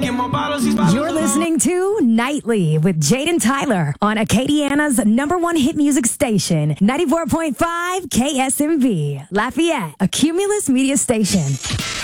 Get more bottles, these bottles. You're listening to Nightly with Jaden Tyler on Acadiana's #1 hit music station, 94.5 KSMV, Lafayette, a Cumulus media station.